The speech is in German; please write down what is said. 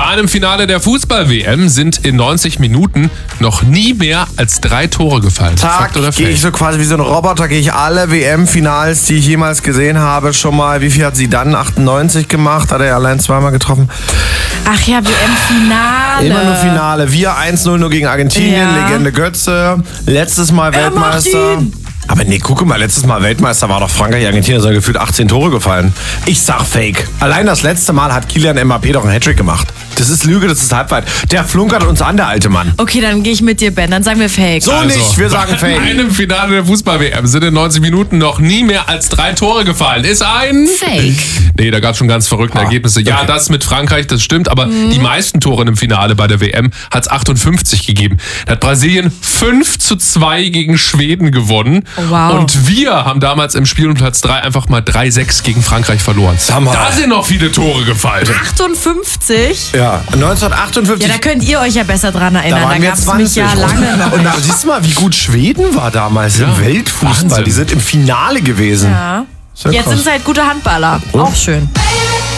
einem Finale der Fußball-WM sind in 90 Minuten noch nie mehr als 3 Tore gefallen. Tag oder gehe Fake? ich so quasi wie so ein Roboter, gehe ich alle WM-Finals, die ich jemals gesehen habe, schon mal. Wie viel hat sie dann? 98 gemacht? Hat er allein zweimal getroffen? Ach ja, WM-Finale. Immer nur Finale. Wir 1-0 nur gegen Argentinien, Ja. Legende Götze. Letztes Mal Er macht Weltmeister. ihn. Aber nee, guck mal, letztes Mal Weltmeister war doch Frankreich, Argentinien, sind gefühlt 18 Tore gefallen. Ich sag Fake. Allein das letzte Mal hat Kylian Mbappé doch einen Hattrick gemacht. Das ist Lüge, das ist Halbweit. Der flunkert uns an, der alte Mann. Okay, dann gehe ich mit dir, Ben. Dann sagen wir Fake. So nicht, wir sagen In Fake. einem Finale der Fußball-WM sind in 90 Minuten noch nie mehr als 3 Tore gefallen. Ist ein... Fake. Nee, da gab es schon ganz verrückte Ergebnisse. Ja, okay. das mit Frankreich, das stimmt, aber die meisten Tore im Finale bei der WM hat es 58 gegeben. Da hat Brasilien 5-2 gegen Schweden gewonnen. Oh, wow. Und wir haben damals im Spiel um Platz 3 einfach mal 3-6 gegen Frankreich verloren. Sag mal. Da sind noch viele Tore gefallen. 58? Ja, 1958. Ja, da könnt ihr euch ja besser dran erinnern. Da waren wir gab es mich 20. ja lange noch. Und da siehst du mal, wie gut Schweden war damals Ja, im Weltfußball. Wahnsinn. Die sind im Finale gewesen. Ja. Sehr Jetzt krass. sind es halt gute Handballer. Auch schön.